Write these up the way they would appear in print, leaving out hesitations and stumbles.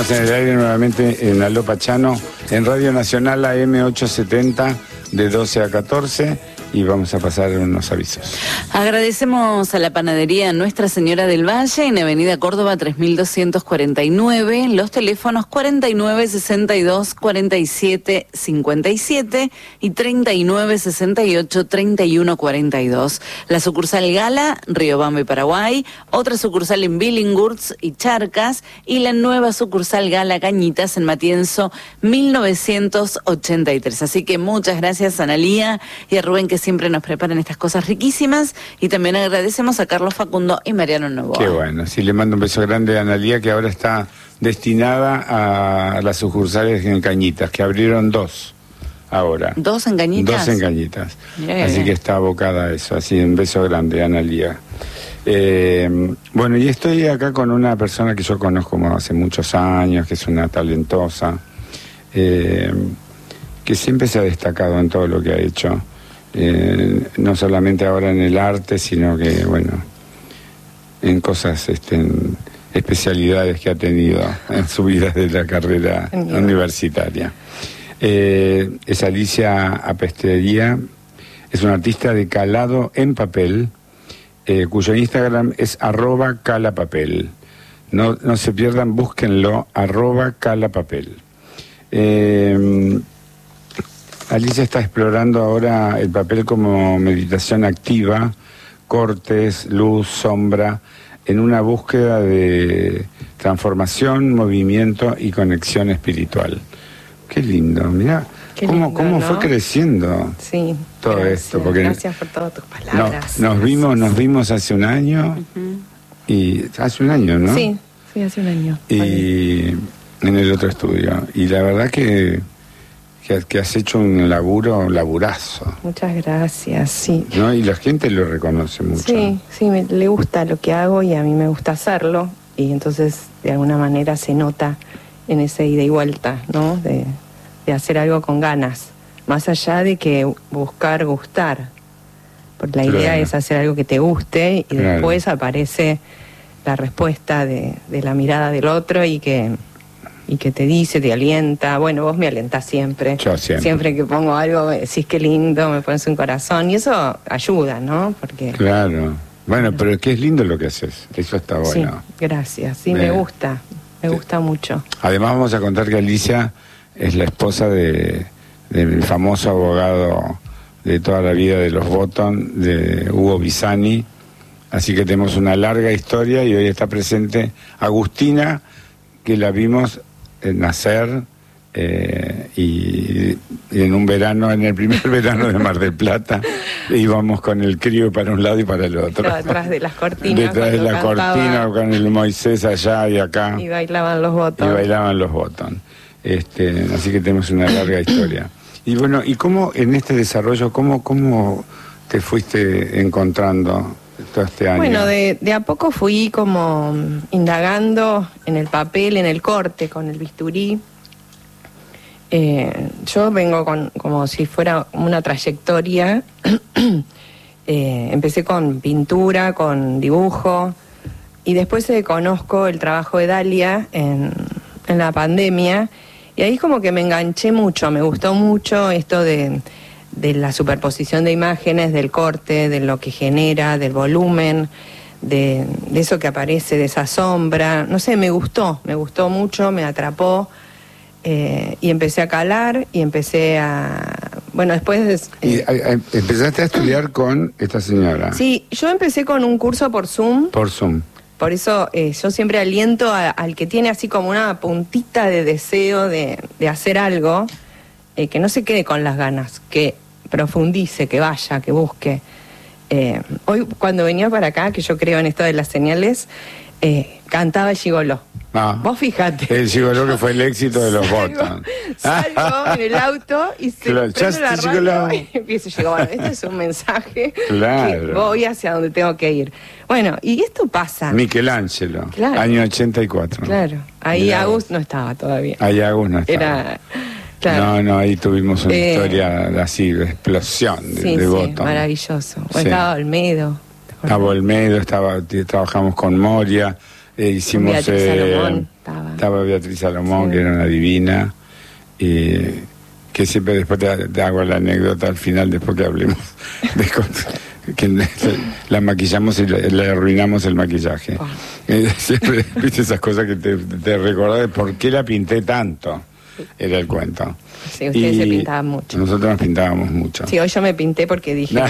Estamos en el aire nuevamente en Aló Pachano, en Radio Nacional AM 870 de 12 a 14 y vamos a pasar unos avisos. Agradecemos a la panadería Nuestra Señora del Valle en Avenida Córdoba 3249, los teléfonos 49 62 47 57 y 39 68 31 42. La sucursal Gala, Riobamba y Paraguay, otra sucursal en Billinghurst y Charcas y la nueva sucursal Gala Cañitas en Matienzo 1983. Así que muchas gracias a Analía y a Rubén que siempre nos preparan estas cosas riquísimas, y también agradecemos a Carlos Facundo y Mariano Novoa. Qué bueno, sí, le mando un beso grande a Analía, que ahora está destinada a las sucursales en Cañitas, que abrieron 2 ahora. ¿2 en Cañitas? 2 en Cañitas. Bien. Así que está abocada a eso, así un beso grande, Analía. Bueno, y estoy acá con una persona que yo conozco como hace muchos años, que es una talentosa, que siempre se ha destacado en todo lo que ha hecho. No solamente ahora en el arte, sino que, bueno, en cosas, en especialidades que ha tenido en su vida de la carrera universitaria. Es Alicia Apestería, es una artista de calado en papel, cuyo Instagram es @calapapel. No se pierdan, búsquenlo, @calapapel. Alicia está explorando ahora el papel como meditación activa, cortes, luz, sombra, en una búsqueda de transformación, movimiento y conexión espiritual. Qué lindo, mirá, cómo ¿no? Fue creciendo todo esto. Porque gracias por todas tus palabras. Nos vimos hace un año, y hace un año, ¿no? Sí, hace un año. Y en el otro estudio. Y la verdad que has hecho un laburazo. Muchas gracias, sí. ¿No? Y la gente lo reconoce mucho. Sí, le gusta lo que hago y a mí me gusta hacerlo. Y entonces, de alguna manera, se nota en ese ida y vuelta, ¿no? De hacer algo con ganas. Más allá de que buscar gustar. Porque la idea es hacer algo que te guste y después aparece la respuesta de la mirada del otro y que te dice, te alienta. Bueno, vos me alentás siempre. Yo siempre. Siempre que pongo algo, decís qué lindo, me pones un corazón. Y eso ayuda, ¿no? Porque claro. Bueno, pero que es lindo lo que haces. Eso está bueno. Sí, gracias. Sí, me gusta. Me gusta mucho. Además vamos a contar que Alicia es la esposa del famoso abogado de toda la vida de los Botton, de Hugo Bisani. Así que tenemos una larga historia y hoy está presente Agustina, que la vimos nacer y en un verano, en el primer verano de Mar del Plata, íbamos con el crío para un lado y para el otro. Detrás de las cortinas. Detrás de la cortina, con el Moisés allá y acá. Y bailaban los Botton. Así que tenemos una larga historia. Y bueno, ¿y cómo en este desarrollo, cómo te fuiste encontrando todo este año? Bueno, de a poco fui como indagando en el papel, en el corte, con el bisturí. Yo vengo como si fuera una trayectoria. Empecé con pintura, con dibujo, y después conozco el trabajo de Dalia en la pandemia, y ahí como que me enganché mucho, me gustó mucho esto de la superposición de imágenes, del corte, de lo que genera, del volumen, de eso que aparece, de esa sombra. No sé, me gustó mucho, me atrapó, y empecé a calar y empecé a... Bueno, después... ¿Empezaste a estudiar con esta señora? Sí, yo empecé con un curso por Zoom. Por Zoom. Por eso yo siempre aliento al que tiene así como una puntita de deseo de hacer algo, que no se quede con las ganas, que profundice, que vaya, que busque. Hoy cuando venía para acá, que yo creo en esto de las señales, cantaba el Gigoló. Vos fíjate. El Gigoló, que fue el éxito de los Botton. Salgo en el auto y se prende la radio y empiezo a llegar. Bueno, este es un mensaje que voy hacia donde tengo que ir. Bueno, y esto pasa. Michelangelo, año 84. Claro, ahí Agus no estaba todavía. Ahí Agus no estaba. No, ahí tuvimos una historia así, de explosión de Botton. Maravilloso. Bueno, estaba Olmedo. Estaba Olmedo, trabajamos con Moria, hicimos... Salomón estaba Beatriz Salomón, que era una divina, que siempre después te hago la anécdota al final, después que hablemos de cosas, que la maquillamos y le arruinamos el maquillaje. Siempre, viste, esas cosas que te recordás de por qué la pinté tanto, era el cuento. Sí, ustedes se pintaban mucho. Nosotros nos pintábamos mucho. Sí, hoy yo me pinté porque dije...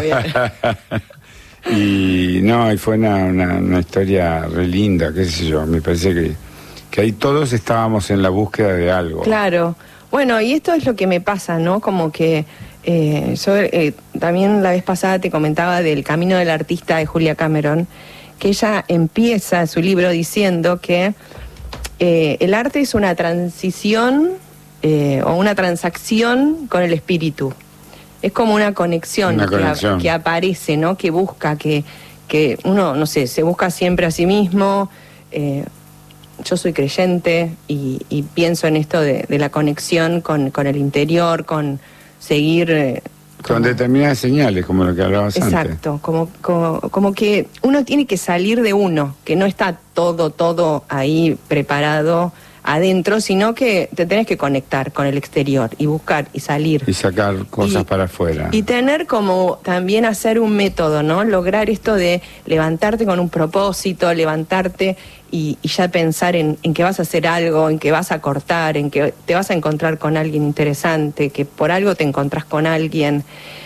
Y fue una historia re linda, qué sé yo, me parece que ahí todos estábamos en la búsqueda de algo. Claro. Bueno, y esto es lo que me pasa, ¿no? Como que yo también la vez pasada te comentaba del Camino del Artista de Julia Cameron, que ella empieza su libro diciendo que el arte es una transición o una transacción con el espíritu. Es como una conexión, que aparece, ¿no? Que busca, que uno, no sé, se busca siempre a sí mismo. Yo soy creyente y pienso en esto de la conexión con el interior, con seguir... con determinadas señales, como lo que hablabas antes. Exacto, como que uno tiene que salir de uno, que no está todo ahí preparado adentro, sino que te tenés que conectar con el exterior y buscar y salir. Y sacar cosas para afuera. Y tener como también hacer un método, ¿no? Lograr esto de levantarte con un propósito, levantarte y ya pensar en que vas a hacer algo, en que vas a cortar, en que te vas a encontrar con alguien interesante, que por algo te encontrás con alguien.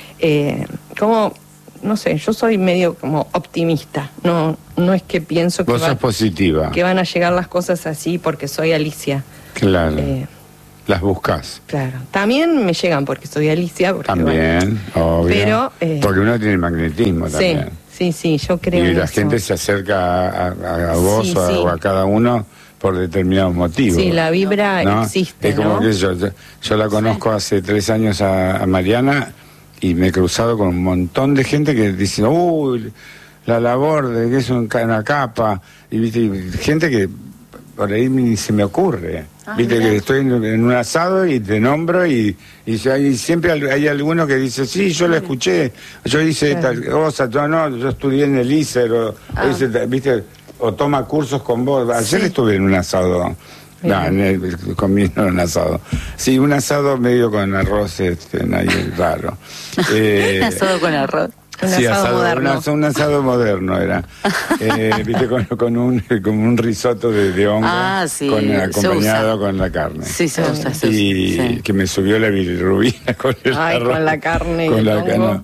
No sé, yo soy medio como optimista, no es que pienso que vos sos positiva, que van a llegar las cosas así porque soy Alicia. Claro, las buscas. Claro, también me llegan porque soy Alicia. Porque, también, bueno, obvio, pero, porque uno tiene magnetismo también. Sí, yo creo. Y la gente se acerca a vos o a cada uno por determinados motivos. Sí, la vibra, ¿no? Existe, es como, ¿no? Que yo la conozco hace 3 años a Mariana, y me he cruzado con un montón de gente que dice, uy, la labor de que es una capa, y viste, y gente que por ahí ni se me ocurre. Viste, que estoy en un asado y te nombro y siempre hay alguno que dice, sí, yo lo escuché, yo hice tal cosa, yo estudié en el ISER, viste, o toma cursos con vos. Ayer estuve en un asado. Comí un asado. Sí, un asado medio con arroz, ahí raro. Un asado con arroz. Un asado moderno. Un asado moderno era. Viste, con un risotto de hongo, acompañado con la carne. Sí, se usa. Y que me subió la bilirrubina con el arroz. Con la carne. Con la carne.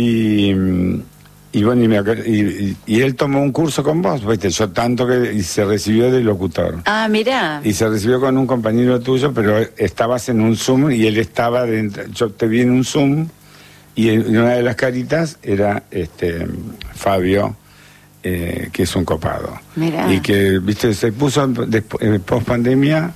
Y bueno, y él tomó un curso con vos, ¿viste? Yo tanto y se recibió de locutor. Ah, mirá. Y se recibió con un compañero tuyo, pero estabas en un Zoom y él estaba dentro. Yo te vi en un Zoom y una de las caritas era Fabio, que es un copado. Mirá. Y que, ¿viste? Se puso, post pandemia,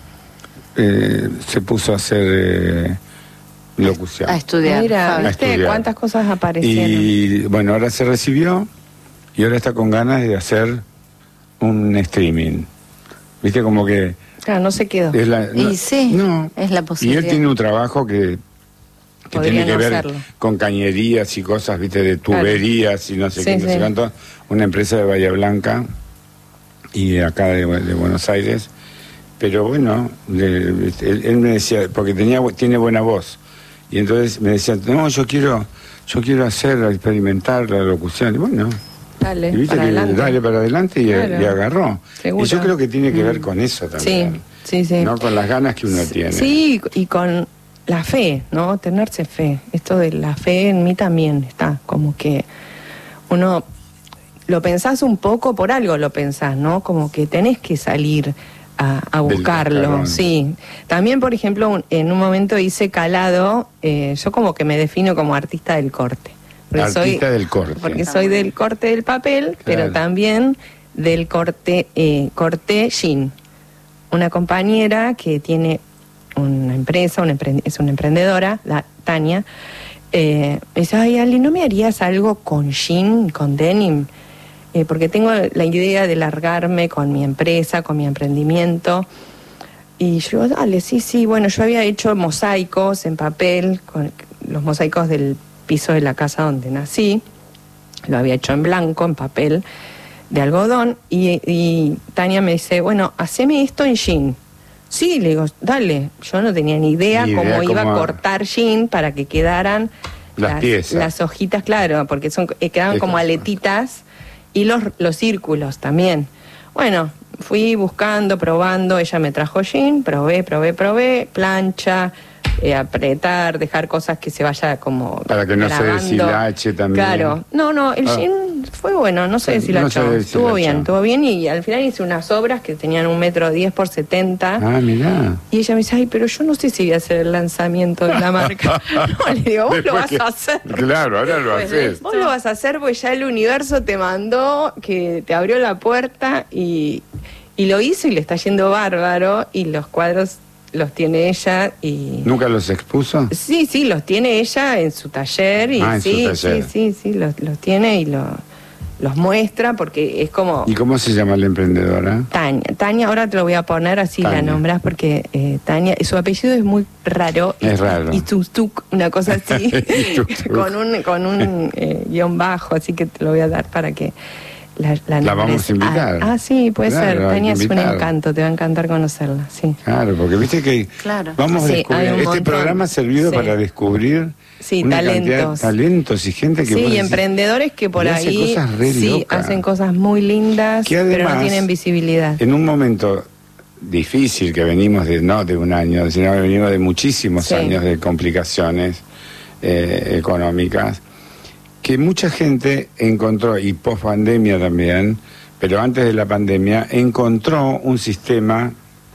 se puso a hacer... locución. A estudiar. Mira, ¿viste cuántas cosas aparecieron? Y bueno, ahora se recibió y ahora está con ganas de hacer un streaming. ¿Viste? Como que... Claro, no se quedó. Es la posibilidad. Y él tiene un trabajo que tiene que ver con cañerías y cosas, ¿viste? De tuberías y no sé qué, no sé cuánto. Una empresa de Bahía Blanca y acá de Buenos Aires. Pero bueno, él me decía, porque tiene buena voz. Y entonces me decía, no, yo quiero experimentar la locución. Y bueno, dale para adelante y agarró. Seguro. Y yo creo que tiene que ver con eso también. Sí. ¿No? Con las ganas que uno tiene. Sí, y con la fe, ¿no? Tenerse fe. Esto de la fe en mí también está. Como que uno lo pensás un poco, por algo lo pensás, ¿no? Como que tenés que salir a buscarlo, sí. También, por ejemplo, en un momento hice calado, yo como que me defino como artista del corte. Del corte. Porque soy del corte del papel, pero también del corte jean. Una compañera que tiene una empresa, es una emprendedora, la Tania, me dice, ay, Ali, ¿no me harías algo con jean, con denim? Porque tengo la idea de largarme con mi empresa, con mi emprendimiento. Y yo, dale, sí. Bueno, yo había hecho mosaicos en papel, con los mosaicos del piso de la casa donde nací. Lo había hecho en blanco, en papel de algodón. Y Tania me dice, bueno, haceme esto en jean. Sí, le digo, dale. Yo no tenía ni idea cómo iba a cortar jean para que quedaran las piezas. Las hojitas, claro, porque quedaban como aletitas, y los círculos también. Bueno, fui buscando, probando, ella me trajo jean, probé, plancha, apretar, dejar cosas que se vaya como para que no grabando. se deshilache también. Claro, no, el jean fue bueno, no se deshilachó, estuvo bien, y al final hice unas obras que tenían 1,10 metros por 70. Ah, mirá. Y ella me dice, ay, pero yo no sé si voy a hacer el lanzamiento de la marca. No, le digo, vos lo vas a hacer. Claro, ahora lo haces. Vos lo vas a hacer porque ya el universo te mandó, que te abrió la puerta, y lo hizo, y le está yendo bárbaro, y los cuadros los tiene ella. Y ¿nunca los expuso? Sí, los tiene ella en su taller, y en su taller. sí, los tiene y los muestra, porque es como... ¿Y cómo se llama la emprendedora? Tania, ahora te lo voy a poner así, Tania. La nombras, porque Tania, su apellido es muy raro. Es raro. Y Tuk, una cosa así, con un guión bajo, así que te lo voy a dar para que la vamos a invitar. Sí, puede ser. Tania es un encanto, te va a encantar conocerla, sí. Claro, porque viste que vamos a descubrir. Este programa ha servido para descubrir una talentos y gente que... Sí, y emprendedores que por ahí cosas re locas. Hacen cosas muy lindas, que además, pero no tienen visibilidad. En un momento difícil que venimos no de un año, sino que venimos de muchísimos años de complicaciones económicas, que mucha gente encontró, y post pandemia también, pero antes de la pandemia, encontró un sistema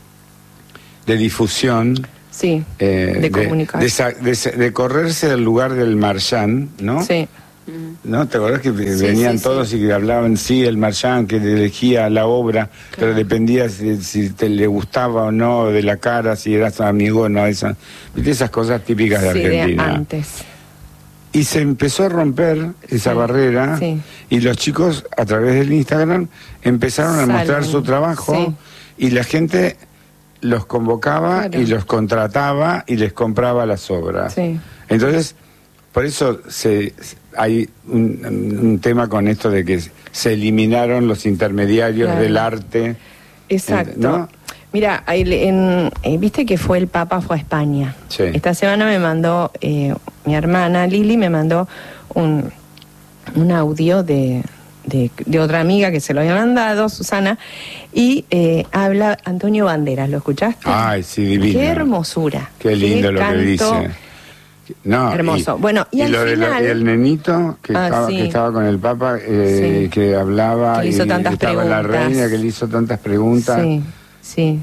de difusión, de comunicación, de correrse del lugar del marchand, ¿no? Sí. ¿No? ¿Te acordás que venían todos y que hablaban, el marchand, que elegía la obra, pero dependía si te le gustaba o no, de la cara, si eras amigo o no, ¿viste? Esas cosas típicas de Argentina. De antes. Y se empezó a romper esa barrera, y los chicos a través del Instagram empezaron a mostrar su trabajo, y la gente los convocaba y los contrataba y les compraba las obras. Entonces, por eso hay un tema con esto de que se eliminaron los intermediarios del arte. Exacto. ¿No? Mira, viste que el Papa fue a España. Sí. Esta semana me mandó, mi hermana Lili me mandó un audio de otra amiga que se lo había mandado, Susana, y habla Antonio Banderas. ¿Lo escuchaste? Ay, sí, divino. Qué hermosura. Qué lindo lo que dice. No, hermoso. Bueno, y al final... el nenito que estaba con el Papa, que hablaba, que hizo tantas estaba preguntas. La reina, que le hizo tantas preguntas. Sí.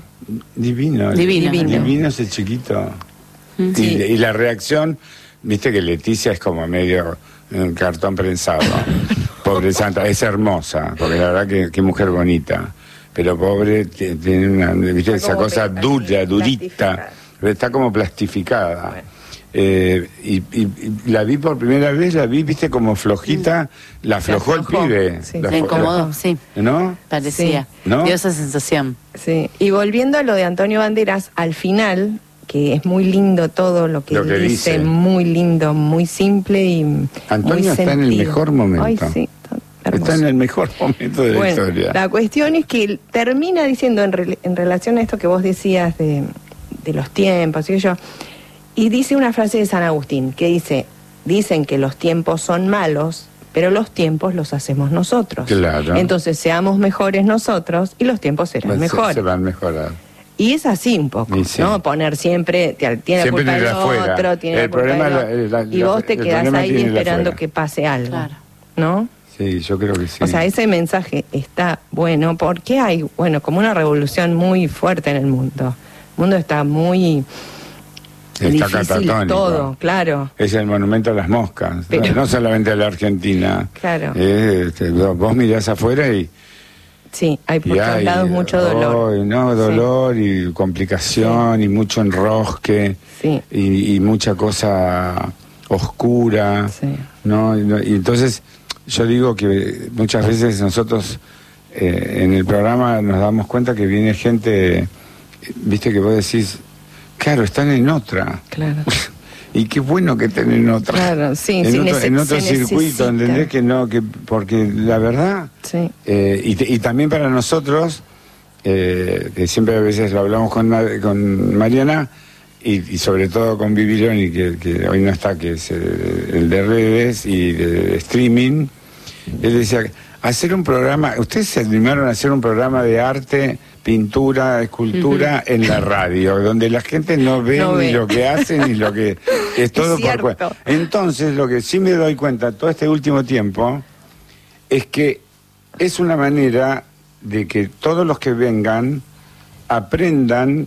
Divino ese chiquito. Y la reacción, viste que Leticia es como medio un cartón prensado. Pobre santa, es hermosa, porque la verdad que mujer bonita. Pero pobre, tiene viste esa cosa durita, está como plastificada. Bueno. Y la vi por primera vez, viste como flojita, la aflojó el pibe. Se incomodó, ¿No? Parecía. ¿No? Dio esa sensación. Sí. Y volviendo a lo de Antonio Banderas, al final, que es muy lindo todo lo que dice, muy lindo, muy simple y Antonio muy está en el mejor momento. Ay, sí. Hermoso. Está en el mejor momento de la historia. La cuestión es que termina diciendo en relación a esto que vos decías de los tiempos, y dice una frase de San Agustín que dicen que los tiempos son malos, pero los tiempos los hacemos nosotros. Claro. Entonces seamos mejores nosotros y los tiempos serán mejores. Se van a mejorar. Y es así un poco, ¿no? Poner siempre, tiene la culpa el otro, tiene la culpa y vos te quedás ahí esperando que pase algo, ¿no? Sí, yo creo que sí. O sea, ese mensaje está bueno porque hay, como una revolución muy fuerte en el mundo. El mundo está muy... Está difícil todo, claro. Es el monumento a las moscas, no solamente a la Argentina. Claro. Vos mirás afuera y... Sí, hay por todos lados mucho dolor. Dolor y complicación y mucho enrosque y mucha cosa oscura. ¿No? Y entonces yo digo que muchas veces nosotros en el programa nos damos cuenta que viene gente, viste que vos decís... Claro, están en otra. Claro. Y qué bueno que estén en otra. Claro, en otro circuito, ¿entendés? Porque la verdad, y también para nosotros, que siempre a veces lo hablamos con Mariana y sobre todo con Viviloni, que hoy no está, que es el de redes y de streaming. Él decía, hacer un programa, ustedes se animaron a hacer un programa de arte, pintura, escultura en la radio, donde la gente no ve ni lo que hacen ni lo que... Es todo por cuenta. Entonces, lo que sí me doy cuenta todo este último tiempo es que es una manera de que todos los que vengan aprendan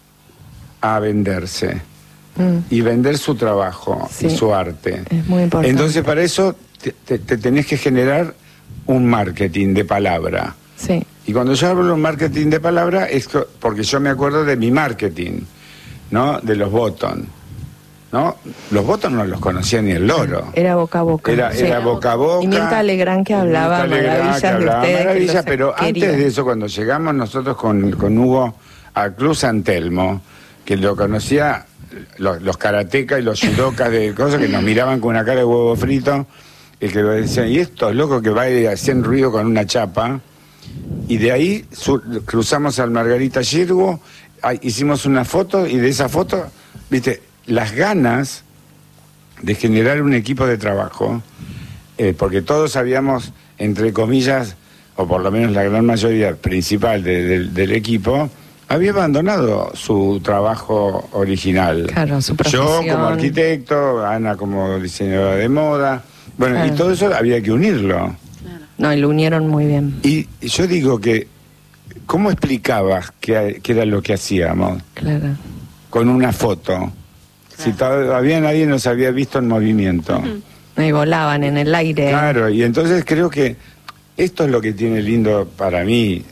a venderse y vender su trabajo y su arte. Es muy importante. Entonces, para eso te tenés que generar un marketing de palabra. Sí. Y cuando yo hablo de un marketing de palabra es porque yo me acuerdo de mi marketing, ¿no? De los Bottom, ¿no? Los Bottom no los conocía ni el loro. Era boca a boca. Era boca a boca. Y Mirta Legrand que hablaba maravillas de ustedes. Maravillas, pero antes de eso, cuando llegamos nosotros con Hugo a Club San Telmo, que lo conocía los karatecas y los judokas de cosas que nos miraban con una cara de huevo frito, y que decían, y estos locos que hacían ruido con una chapa, y de ahí cruzamos al Margarita Xirgu, hicimos una foto, y de esa foto, viste, las ganas de generar un equipo de trabajo, porque todos habíamos, entre comillas, o por lo menos la gran mayoría principal del equipo, había abandonado su trabajo original. Claro, su profesión. Yo como arquitecto, Ana como diseñadora de moda, bueno, claro. Y todo eso había que unirlo. Claro. No, y lo unieron muy bien. Y yo digo que, ¿cómo explicabas qué era lo que hacíamos? Claro. Con una foto. Si todavía nadie nos había visto en movimiento. Y volaban en el aire. Claro, y entonces creo que esto es lo que tiene lindo para mí,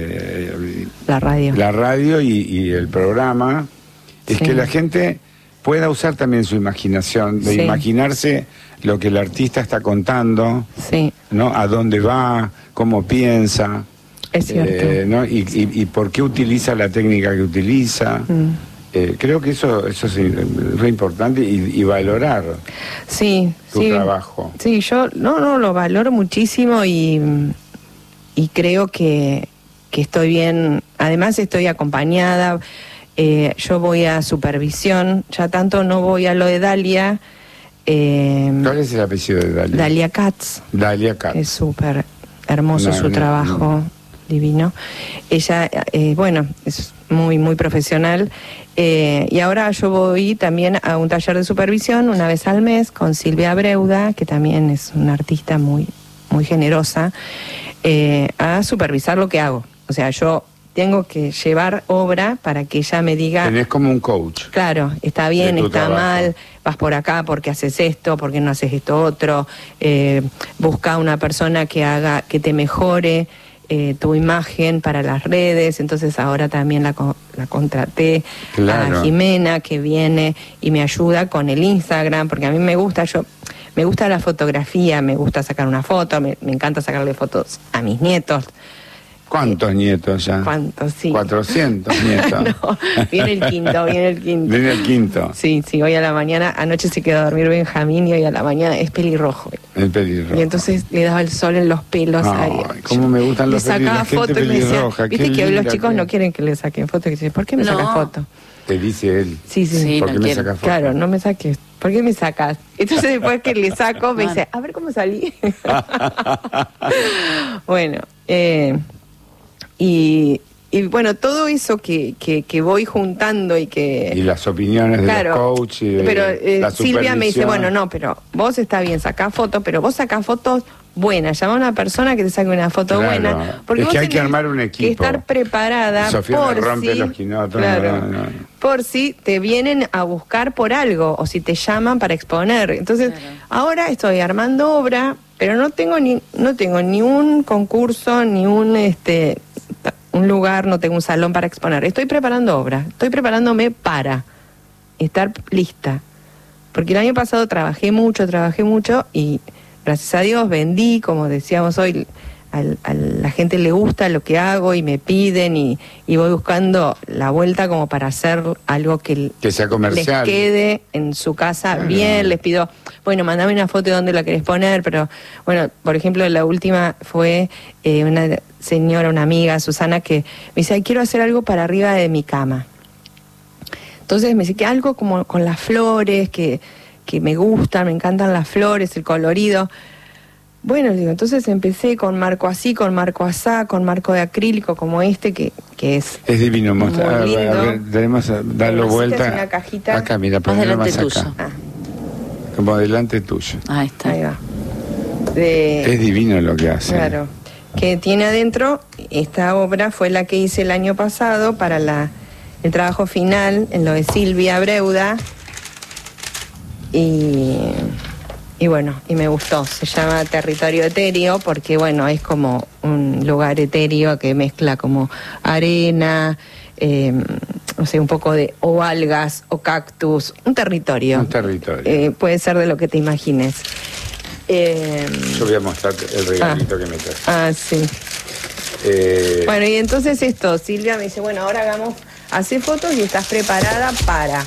la radio. La radio y el programa, es que la gente pueda usar también su imaginación, de imaginarse lo que el artista está contando, ¿no? A dónde va, cómo piensa, es cierto. ¿no? Y por qué utiliza la técnica que utiliza. Creo que eso es re importante y valorar tu trabajo. Sí, yo no lo valoro muchísimo y creo que estoy bien. Además estoy acompañada. Yo voy a supervisión, ya tanto no voy a lo de Dalia. ¿Cuál es el apellido de Dalia? Dalia Katz. Dalia Katz. Es súper hermoso su trabajo, divino. Ella, bueno, es muy, muy profesional. Y ahora yo voy también a un taller de supervisión una vez al mes con Silvia Breuda, que también es una artista muy, muy generosa, a supervisar lo que hago. O sea, yo tengo que llevar obra para que ella me diga... Tenés como un coach. Claro, está bien, está mal, vas por acá porque haces esto, porque no haces esto otro, busca una persona que te mejore tu imagen para las redes. Entonces ahora también la contraté a Jimena, que viene y me ayuda con el Instagram, porque a mí me gusta la fotografía, me gusta sacar una foto, me encanta sacarle fotos a mis nietos. ¿Cuántos nietos ya? ¿Cuántos? Sí. 400 nietos. No, viene el quinto. Viene el quinto. Sí, hoy a la mañana, anoche se quedó a dormir Benjamín y hoy a la mañana es pelirrojo. El pelirrojo. Y entonces le daba el sol en los pelos. Ay, cómo me gustan los pelirrojos. Le sacaba fotos y me decía, viste que los chicos no quieren que le saquen fotos. Y dice, ¿por qué me sacas fotos? Te dice él. Sí. ¿Por qué me sacas fotos? Claro, no me saques. ¿Por qué me sacas? Entonces después que le saco me dice, a ver cómo salí. Bueno, y bueno, todo eso que voy juntando y que... Y las opiniones de los coaches y de pero, la Silvia me dice, bueno, no, pero vos está bien, sacás fotos, pero vos sacás fotos buenas. Llama a una persona que te saque una foto buena. Porque es que hay que armar un equipo. Que estar preparada Sofía por me rompe los quinotos. Por si te vienen a buscar por algo o si te llaman para exponer. Entonces, ahora estoy armando obra, pero no tengo ni un concurso, ni un lugar, no tengo un salón para exponer. Estoy preparando obra, estoy preparándome para estar lista. Porque el año pasado trabajé mucho y gracias a Dios vendí, como decíamos hoy, a la gente le gusta lo que hago y me piden y voy buscando la vuelta como para hacer algo que sea comercial, les quede en su casa bien. Les pido, bueno, mandame una foto de dónde la querés poner, pero bueno, por ejemplo, la última fue una señora, una amiga, Susana, que me dice, ay, quiero hacer algo para arriba de mi cama. Entonces me dice que algo como con las flores, que me gustan, me encantan las flores, el colorido. Bueno, digo, entonces empecé con marco así, con marco asá, con marco de acrílico como este, que es divino. muy lindo. A ver, debemos darlo vuelta. Una cajita. Acá, mira, Más ponelo delante más tuyo. acá. Como delante tuyo. Ahí está. Ahí va. Es divino lo que hace. Claro. Que tiene adentro, esta obra fue la que hice el año pasado para el trabajo final en lo de Silvia Breuda. Y bueno, y me gustó. Se llama Territorio Etéreo porque, bueno, es como un lugar etéreo que mezcla como arena, no sé, un poco de o algas o cactus, un territorio. Un territorio. Puede ser de lo que te imagines. Yo voy a mostrar el regalito que me trae. Sí. Bueno, y entonces esto, Silvia me dice, bueno, ahora hace fotos y estás preparada para...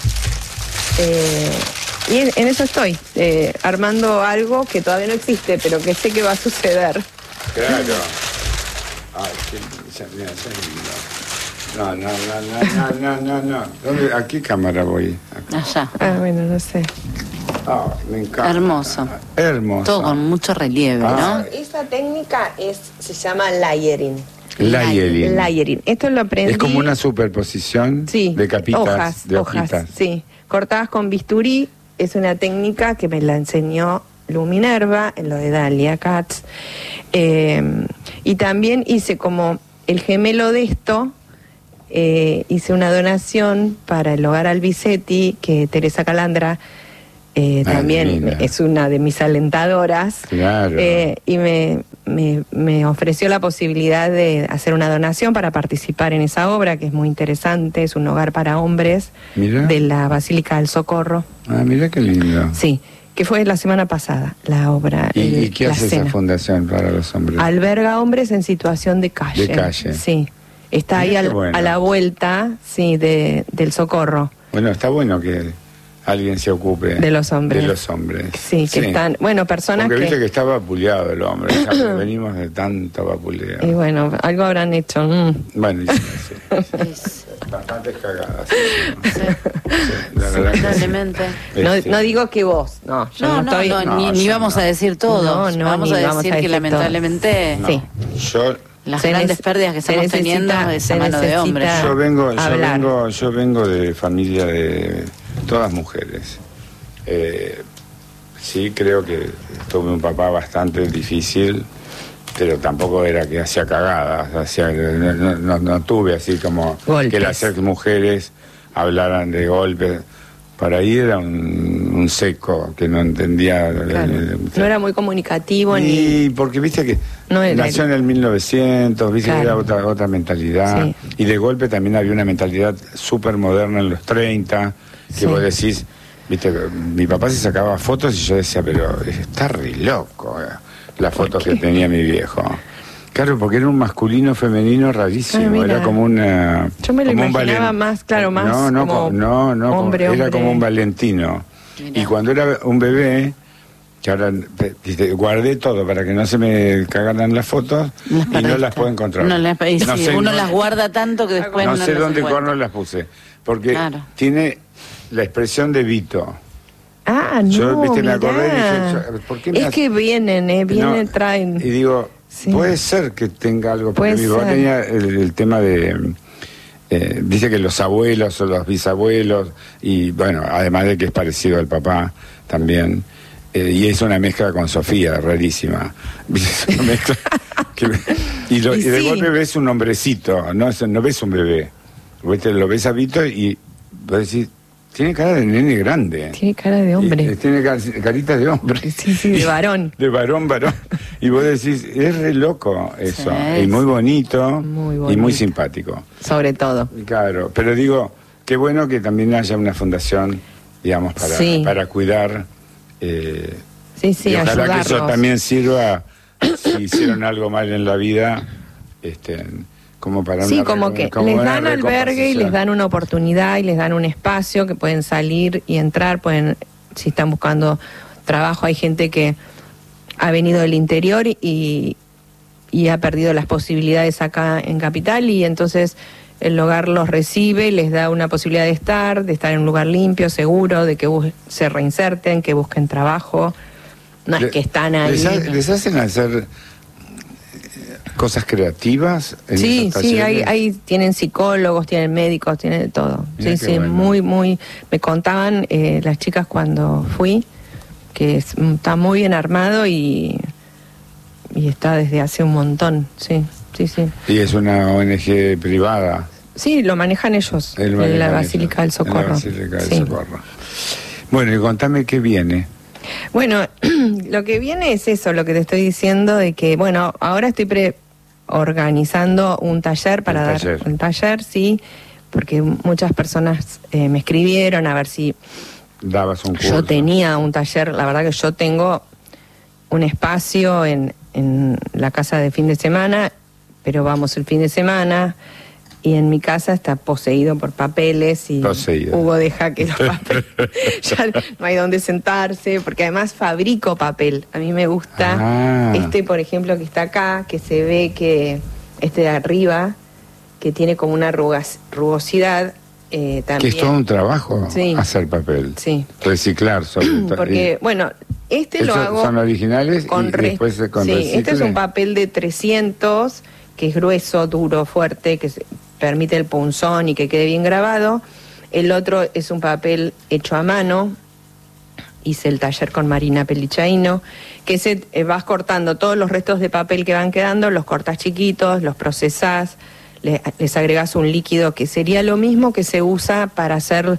y en eso estoy, armando algo que todavía no existe, pero que sé que va a suceder. Claro. Ay, mira, no. ¿A qué cámara voy? Allá. Bueno, no sé. Me encanta. Hermoso. Hermoso. Todo con mucho relieve, ¿no? Esa técnica se llama layering. Layering. Esto lo aprendí. Es como una superposición de capitas, de hojitas. Sí, cortadas con bisturí. Es una técnica que me la enseñó Lu Minerva en lo de Dalia Katz. Y también hice como el gemelo de esto. Hice una donación para el Hogar Albisetti, que Teresa Calandra también es una de mis alentadoras. Claro. Y me ofreció la posibilidad de hacer una donación para participar en esa obra, que es muy interesante. Es un hogar para hombres de la Basílica del Socorro. Mira qué lindo. Sí, que fue la semana pasada, la obra. ¿Y qué hace esa fundación para los hombres? Alberga hombres en situación de calle. De calle. Sí. Está ahí a la vuelta, sí, del Socorro. Bueno, está bueno que alguien se ocupe de los hombres. Sí, que están, bueno, personas porque viste que está vapuleado el hombre. Venimos de tanto vapuleo. Y bueno, algo habrán hecho. Bueno, sí. Bastantes cagadas. Lamentablemente. No digo que vos, no. Yo no estoy. Ni vamos a decir todos. Vamos a decir que lamentablemente. Sí. Las grandes pérdidas que estamos teniendo de esa mano de hombres. Yo vengo de familia de todas mujeres. Sí, creo que tuve un papá bastante difícil, pero tampoco era que hacía cagadas. No tuve así como golpes. Que las mujeres hablaran de golpes. Para ahí era un seco que no entendía. Claro. No era muy comunicativo ni porque viste que nació en el 1900, viste que era otra mentalidad. Sí. Y de golpe también había una mentalidad súper moderna en los 30, que vos decís, viste, mi papá se sacaba fotos y yo decía, pero está re loco las fotos que tenía mi viejo. Claro, porque era un masculino femenino rarísimo, era como una... Yo me lo imaginaba más, más hombre. Era como un Valentino. Mirá. Y cuando era un bebé, que ahora guardé todo para que no se me cagaran las fotos y no las puedo encontrar. Uno las guarda tanto que después no sé dónde corno las puse, porque tiene la expresión de Vito. Yo, me acordé y dije, ¿por qué me que vienen, traen... Y digo... Sí. Puede ser que tenga algo, porque mi papá tenía el tema de, dice que los abuelos o los bisabuelos, y bueno, además de que es parecido al papá también, y es una mezcla con Sofía, rarísima. Una mezcla y de golpe ves un hombrecito, no ves un bebé, lo ves a Vito y vos decís, tiene cara de nene grande. Tiene cara de hombre. Tiene carita de hombre. Sí, de varón. De varón. Y vos decís, es re loco eso. Y muy bonito, y muy simpático. Sobre todo. Claro, pero digo, qué bueno que también haya una fundación, digamos, para cuidar. Y ojalá que eso también sirva si hicieron algo mal en la vida, como para sí, como que les dan albergue y les dan una oportunidad y les dan un espacio que pueden salir y entrar, pueden, si están buscando trabajo, hay gente que ha venido del interior y ha perdido las posibilidades acá en Capital, y entonces el hogar los recibe, les da una posibilidad de estar en un lugar limpio, seguro, de que se reinserten, que busquen trabajo. No es que están ahí. ¿Les hacen hacer cosas creativas? Sí, ahí tienen psicólogos, tienen médicos, tienen de todo. Mirá, sí, bueno. muy. Me contaban las chicas cuando fui que está muy bien armado y está desde hace un montón, sí. Y es una ONG privada. Sí, lo manejan ellos, en la Basílica del Socorro. En la Basílica del Socorro. Bueno, y contame qué viene. Bueno, lo que viene es eso, lo que te estoy diciendo, de que, bueno, ahora estoy organizando un taller para dar un taller, sí, porque muchas personas me escribieron a ver si dabas un curso. Yo tenía un taller, la verdad que yo tengo un espacio en la casa de fin de semana, pero vamos el fin de semana y en mi casa está poseído por papeles y Hugo deja que los papeles ya no hay donde sentarse, porque además fabrico papel. A mí me gusta por ejemplo, que está acá, que se ve que de arriba, que tiene como una rugosidad. También. Que es todo un trabajo hacer papel. Sí. Reciclar sobre todo. Porque, bueno, lo hago. Son originales y después con recicle. Este es un papel de 300, que es grueso, duro, fuerte, que permite el punzón y que quede bien grabado. El otro es un papel hecho a mano. Hice el taller con Marina Pelichaino, que vas cortando todos los restos de papel que van quedando, los cortas chiquitos, los procesás, les agregás un líquido que sería lo mismo que se usa para hacer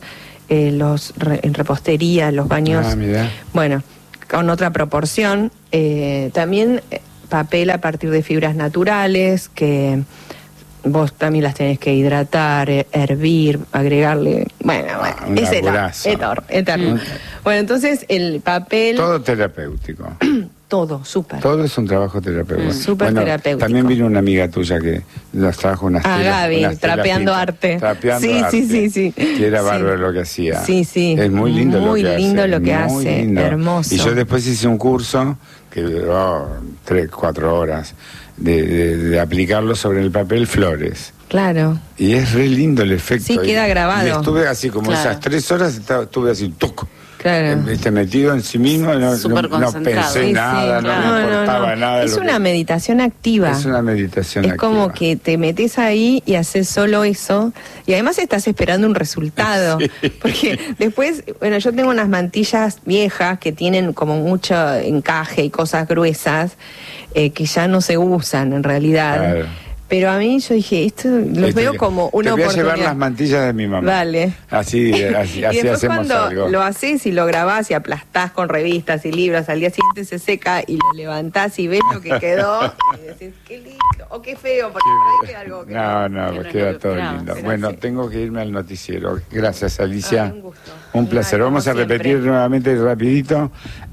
en repostería, los baños. Bueno, con otra proporción. También papel a partir de fibras naturales, que vos también las tenés que hidratar, hervir, agregarle. Bueno, es eterno. Bueno, entonces el papel. Todo terapéutico. Todo, súper. Todo es un trabajo terapéutico. Súper terapéutico. También vino una amiga tuya que nos trajo unas telas. Gaby, trapeando arte. Sí. Que era bárbaro lo que hacía. Sí. Es muy lindo lo que hace. Muy lindo lo que hace, hermoso. Y yo después hice un curso que duró 3-4 horas de aplicarlo sobre el papel flores. Claro. Y es re lindo el efecto. Sí, queda grabado. Y estuve así como esas 3 horas, estuve así, ¡tuc! Claro. Metido en sí mismo, no pensé nada, no me importaba nada. Es una meditación activa. Es una meditación activa. Es como que te metes ahí y haces solo eso, y además estás esperando un resultado. Sí. Porque después, bueno, yo tengo unas mantillas viejas que tienen como mucho encaje y cosas gruesas que ya no se usan en realidad. Claro. Pero a mí yo dije, los veo como una oportunidad. Te voy a llevar las mantillas de mi mamá. Dale. Así y después hacemos cuando algo. Lo haces y lo grabás y aplastás con revistas y libros, al día siguiente se seca y lo levantás y ves lo que quedó y decís, qué lindo, o qué feo, porque por ahí queda algo que no, queda todo lindo. Gracias. Bueno, tengo que irme al noticiero. Gracias, Alicia. Un gusto. Un placer. Vamos a repetir nuevamente rapidito.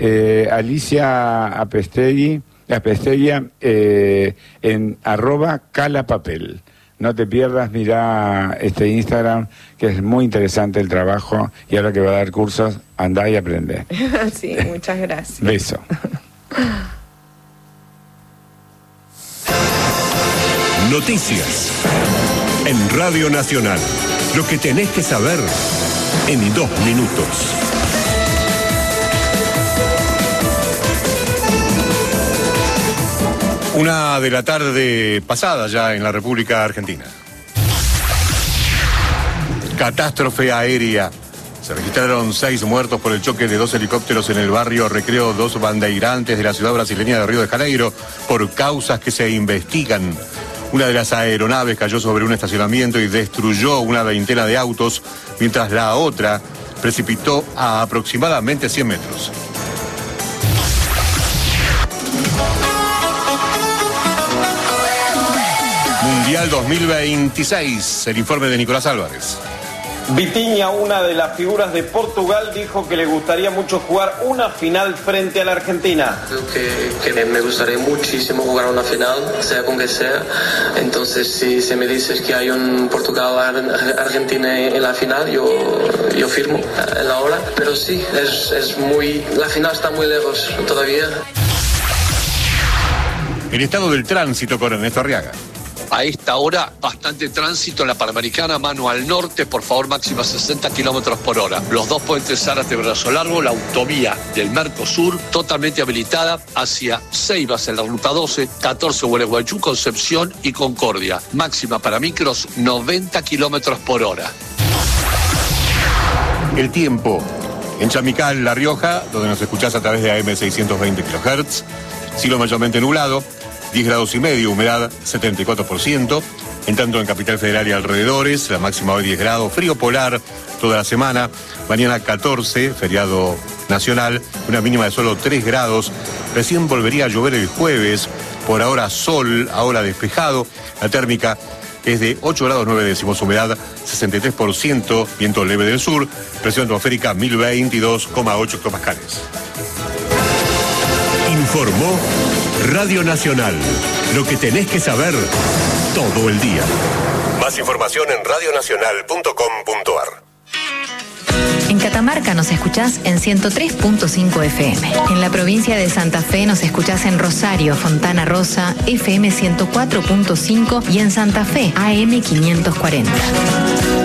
Alicia Apestegui, en @calapapel. No te pierdas, mirá este Instagram, que es muy interesante el trabajo, y ahora que va a dar cursos, andá y aprende. Sí, muchas gracias. Beso. Noticias en Radio Nacional. Lo que tenés que saber en 2 minutos. 1 de la tarde pasada ya en la República Argentina. Catástrofe aérea. Se registraron 6 muertos por el choque de 2 helicópteros en el barrio Recreo 2 Bandeirantes de la ciudad brasileña de Río de Janeiro por causas que se investigan. Una de las aeronaves cayó sobre un estacionamiento y destruyó una veintena de autos, mientras la otra precipitó a aproximadamente 100 metros. Mundial 2026, el informe de Nicolás Álvarez. Vitinha, una de las figuras de Portugal, dijo que le gustaría mucho jugar una final frente a la Argentina. Creo que me gustaría muchísimo jugar una final, sea con que sea. Entonces, si me dices que hay un Portugal-Argentina en la final, yo firmo en la hora. Pero sí, la final está muy lejos todavía. El estado del tránsito con Ernesto Arriaga. A esta hora, bastante tránsito en la Panamericana, mano al norte, por favor, máxima 60 kilómetros por hora. Los dos puentes Zárate, Brazo Largo, la autovía del Mercosur, totalmente habilitada hacia Ceibas en la ruta 12, 14 Gualeguaychú, Concepción y Concordia. Máxima para micros, 90 kilómetros por hora. El tiempo. En Chamical, La Rioja, donde nos escuchás a través de AM 620 kHz, cielo mayormente nublado, 10 grados y medio, humedad 74%. En tanto en Capital Federal y alrededores, la máxima hoy 10 grados, frío polar toda la semana. Mañana 14, feriado nacional, una mínima de solo 3 grados. Recién volvería a llover el jueves, por ahora sol, ahora despejado. La térmica es de 8 grados 9 décimos, humedad 63%, viento leve del sur, presión atmosférica 1022,8 hectopascales. Informó Radio Nacional. Lo que tenés que saber todo el día. Más información en radionacional.com.ar. En Catamarca nos escuchás en 103.5 FM. En la provincia de Santa Fe nos escuchás en Rosario, Fontana Rosa, FM 104.5 y en Santa Fe, AM 540.